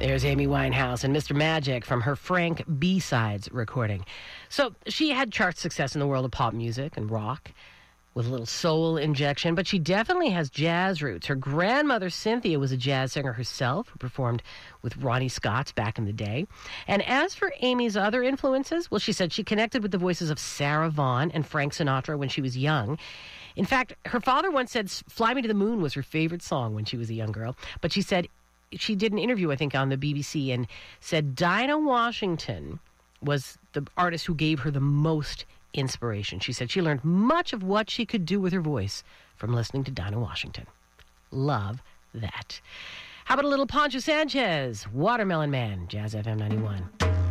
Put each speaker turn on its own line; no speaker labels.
There's Amy Winehouse and Mr. Magic from her Frank B-Sides recording. So she had chart success in the world of pop music and rock with a little soul injection, but she definitely has jazz roots. Her grandmother, Cynthia, was a jazz singer herself who performed with Ronnie Scott's back in the day. And as for Amy's other influences, well, she said she connected with the voices of Sarah Vaughan and Frank Sinatra when she was young. In fact, her father once said Fly Me to the Moon was her favorite song when she was a young girl, but she said she did an interview, I think, on the BBC and said Dinah Washington was the artist who gave her the most inspiration. She said she learned much of what she could do with her voice from listening to Dinah Washington. Love that. How about a little Poncho Sanchez, Watermelon Man, Jazz FM 91.